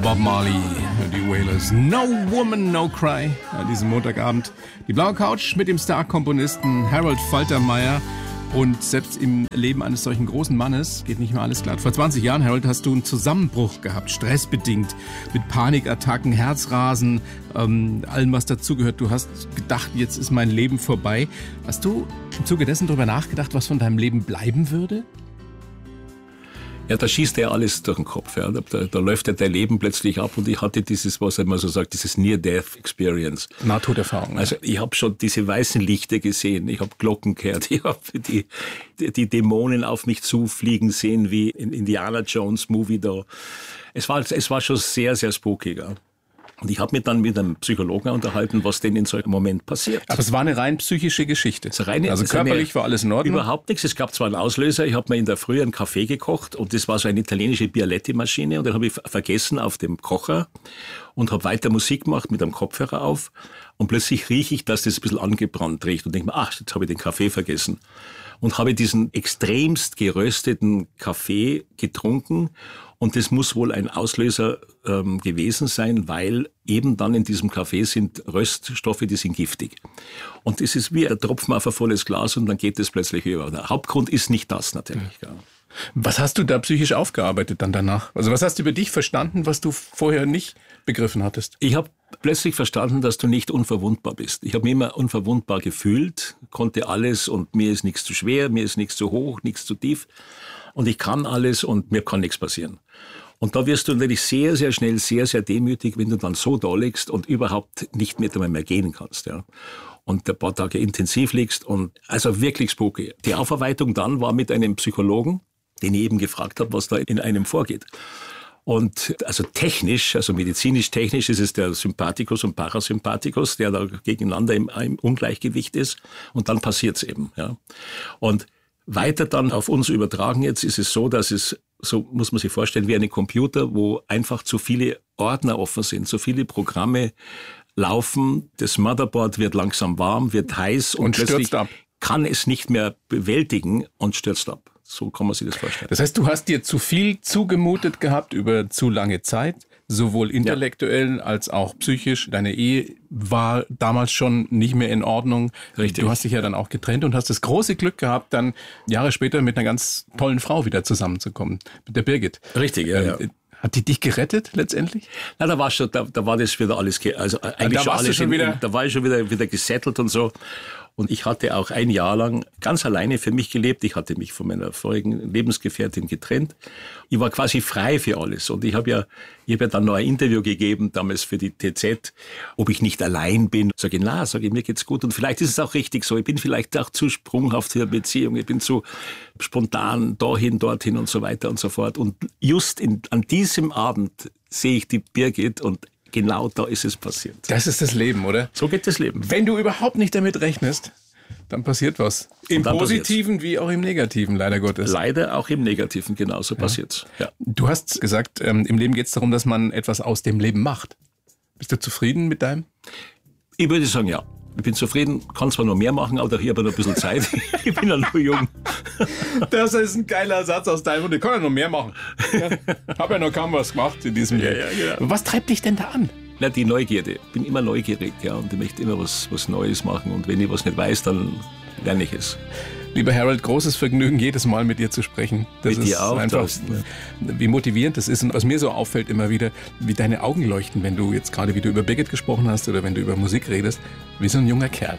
Bob Marley, die Wailers. No Woman, No Cry. An diesem Montagabend die blaue Couch mit dem Star-Komponisten Harold Faltermeyer. Und selbst im Leben eines solchen großen Mannes geht nicht mehr alles glatt. Vor 20 Jahren, Harold, hast du einen Zusammenbruch gehabt, stressbedingt, mit Panikattacken, Herzrasen, allem, was dazugehört. Du hast gedacht, jetzt ist mein Leben vorbei. Hast du im Zuge dessen darüber nachgedacht, was von deinem Leben bleiben würde? Ja, da schießt ja alles durch den Kopf. Ja. Da läuft ja dein Leben plötzlich ab und ich hatte dieses, was man so sagt, dieses Near-Death-Experience. Nahtoderfahrung. Also ich habe schon diese weißen Lichter gesehen, ich habe Glocken gehört, ich habe die Dämonen auf mich zufliegen sehen, wie in Indiana Jones Movie da. Es war schon sehr, sehr spooky. Ja. Und ich habe mich dann mit einem Psychologen unterhalten, was denn in so einem Moment passiert. Aber es war eine rein psychische Geschichte. Also körperlich war alles in Ordnung? Überhaupt nichts. Es gab zwar einen Auslöser. Ich habe mir in der Früh einen Kaffee gekocht und das war so eine italienische Bialetti-Maschine und den habe ich vergessen auf dem Kocher und habe weiter Musik gemacht mit einem Kopfhörer auf und plötzlich rieche ich, dass das ein bisschen angebrannt riecht und denke mir, ach, jetzt habe ich den Kaffee vergessen. Und habe diesen extremst gerösteten Kaffee getrunken und das muss wohl ein Auslöser gewesen sein, weil eben dann in diesem Kaffee sind Röststoffe, die sind giftig. Und es ist wie ein Tropfen auf ein volles Glas und dann geht es plötzlich über. Der Hauptgrund ist nicht das natürlich. Ja. Was hast du da psychisch aufgearbeitet dann danach? Also was hast du über dich verstanden, was du vorher nicht begriffen hattest? Ich habe plötzlich verstanden, dass du nicht unverwundbar bist. Ich habe mich immer unverwundbar gefühlt, konnte alles und mir ist nichts zu schwer, mir ist nichts zu hoch, nichts zu tief. Und ich kann alles und mir kann nichts passieren. Und da wirst du natürlich sehr, sehr schnell, sehr, sehr demütig, wenn du dann so da liegst und überhaupt nicht mehr gehen kannst. Ja. Und ein paar Tage intensiv liegst und also wirklich spooky. Die Aufarbeitung dann war mit einem Psychologen, den ich eben gefragt habe, was da in einem vorgeht. Und also technisch, also medizinisch-technisch ist es der Sympathikus und Parasympathikus, der da gegeneinander im Ungleichgewicht ist. Und dann passiert's eben. Ja. Und weiter dann auf uns übertragen jetzt ist es so, dass es, so muss man sich vorstellen, wie ein Computer, wo einfach zu viele Ordner offen sind, so viele Programme laufen, das Motherboard wird langsam warm, wird heiß und plötzlich stürzt ab. Kann es nicht mehr bewältigen und stürzt ab. So kann man sich das vorstellen. Das heißt, du hast dir zu viel zugemutet gehabt über zu lange Zeit, sowohl intellektuell als auch psychisch. Deine Ehe war damals schon nicht mehr in Ordnung. Richtig. Du hast dich ja dann auch getrennt und hast das große Glück gehabt, dann Jahre später mit einer ganz tollen Frau wieder zusammenzukommen, mit der Birgit. Richtig, ja. Hat die dich gerettet letztendlich? Na, da war das wieder alles, also eigentlich da warst du schon wieder. Da war ich schon wieder gesettelt und so. Und ich hatte auch ein Jahr lang ganz alleine für mich gelebt. Ich hatte mich von meiner vorigen Lebensgefährtin getrennt. Ich war quasi frei für alles. Und ich habe ja dann noch ein Interview gegeben, damals für die TZ, ob ich nicht allein bin. Sage ich, mir geht's gut. Und vielleicht ist es auch richtig so. Ich bin vielleicht auch zu sprunghaft für eine Beziehung. Ich bin zu spontan dahin, dorthin und so weiter und so fort. Und just an diesem Abend sehe ich die Birgit und genau da ist es passiert. Das ist das Leben, oder? So geht das Leben. Wenn du überhaupt nicht damit rechnest, dann passiert was. Im Positiven wie auch im Negativen, leider Gottes. Leider auch im Negativen, genauso passiert's. Ja. Du hast gesagt, im Leben geht es darum, dass man etwas aus dem Leben macht. Bist du zufrieden mit deinem? Ich würde sagen, ja. Ich bin zufrieden, kann zwar noch mehr machen, aber hier habe ich noch ein bisschen Zeit. Ich bin ja noch jung. Das ist ein geiler Satz aus deinem Mund. Ich kann ja noch mehr machen. Ja, habe ja noch kaum was gemacht in diesem Leben. Ja. Was treibt dich denn da an? Na, die Neugierde. Ich bin immer neugierig, ja, und ich möchte immer was Neues machen. Und wenn ich was nicht weiß, dann lerne ich es. Lieber Harold, großes Vergnügen, jedes Mal mit dir zu sprechen. Das mit dir auch. Einfach, wie motivierend das ist und was mir so auffällt immer wieder, wie deine Augen leuchten, wenn du jetzt gerade wieder über Birgit gesprochen hast oder wenn du über Musik redest, wie so ein junger Kerl.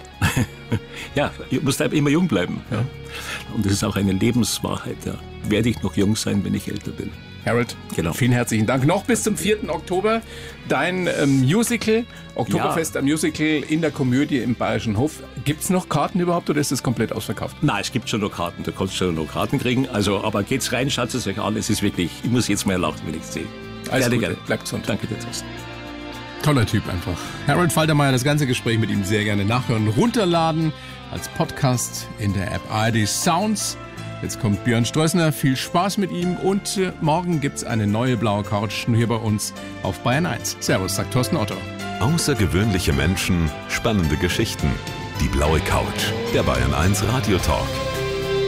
Ja, ich muss immer jung bleiben. Ja. Und das ist auch eine Lebenswahrheit. Ja. Werde ich noch jung sein, wenn ich älter bin. Harold, genau. Vielen herzlichen Dank. Noch bis zum 4. Oktober dein Musical, Oktoberfest am Musical in der Komödie im Bayerischen Hof. Gibt es noch Karten überhaupt oder ist es komplett ausverkauft? Nein, es gibt schon noch Karten. Du kannst schon noch Karten kriegen. Also, aber geht's rein, schaut es euch an. Es ist wirklich, ich muss jetzt mal lachen, wenn ich es sehe. Alles Gute. Bleibt gesund. Danke dir, Thorsten. Toller Typ einfach. Harold Faltermeyer, das ganze Gespräch mit ihm sehr gerne nachhören, runterladen als Podcast in der App ARD Sounds. Jetzt kommt Björn Strössner, viel Spaß mit ihm und morgen gibt's eine neue blaue Couch nur hier bei uns auf Bayern 1. Servus, sagt Thorsten Otto. Außergewöhnliche Menschen, spannende Geschichten. Die blaue Couch, der Bayern 1 Radio Talk.